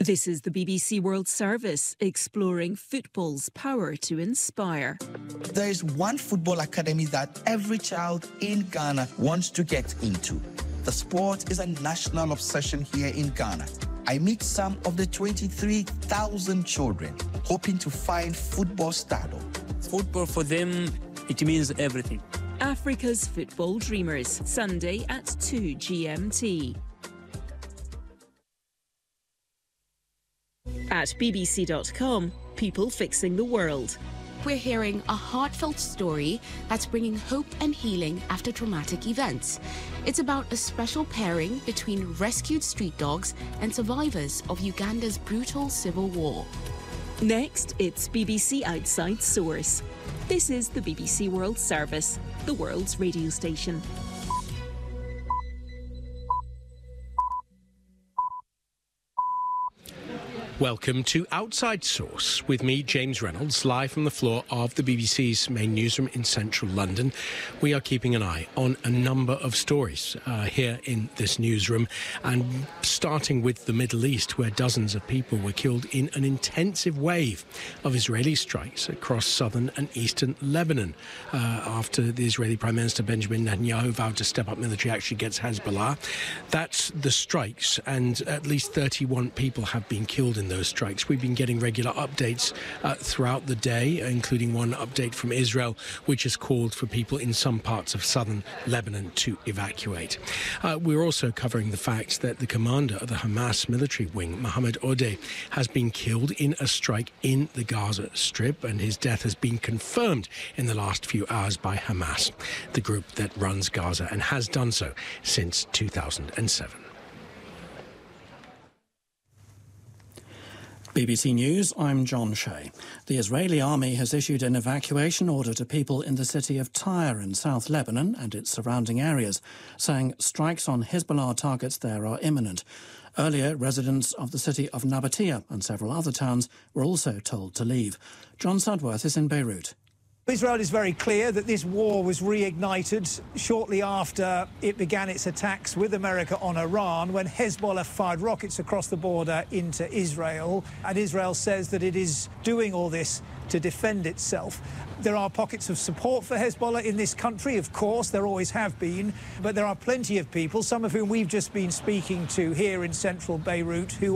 This is the BBC World Service, exploring football's power to inspire. There is one football academy that every child in Ghana wants to get into. The sport is a national obsession here in Ghana. I meet some of the 23,000 children hoping to find football stardom. Football for them, it means everything. Africa's Football Dreamers, Sunday at 2 GMT. At BBC.com, people fixing the world. We're hearing a heartfelt story that's bringing hope and healing after traumatic events. It's about a special pairing between rescued street dogs and survivors of Uganda's brutal civil war. Next, it's BBC Outside Source. This is the BBC World Service, the world's radio station. Welcome to Outside Source with me, James Reynolds, live from the floor of the BBC's main newsroom in central London. We are keeping an eye on a number of stories here in this newsroom, and starting with the Middle East, where dozens of people were killed in an intensive wave of Israeli strikes across southern and eastern Lebanon after the Israeli Prime Minister Benjamin Netanyahu vowed to step up military action against Hezbollah. That's the strikes, and at least 31 people have been killed in those strikes. We've been getting regular updates throughout the day, including one update from Israel, which has called for people in some parts of southern Lebanon to evacuate. We're also covering the fact that the commander of the Hamas military wing, Mohammed Odeh, has been killed in a strike in the Gaza Strip, and his death has been confirmed in the last few hours by Hamas, the group that runs Gaza and has done so since 2007. BBC News, I'm John Shea. The Israeli army has issued an evacuation order to people in the city of Tyre in South Lebanon and its surrounding areas, saying strikes on Hezbollah targets there are imminent. Earlier, residents of the city of Nabatea and several other towns were also told to leave. John Sudworth is in Beirut. Israel is very clear that this war was reignited shortly after it began its attacks with America on Iran, when Hezbollah fired rockets across the border into Israel. And Israel says that it is doing all this to defend itself. There are pockets of support for Hezbollah in this country, of course, there always have been, but there are plenty of people, some of whom we've just been speaking to here in central Beirut, who